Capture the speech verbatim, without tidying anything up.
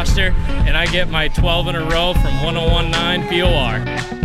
roster, and I get my twelve in a row from ten nineteen P O R.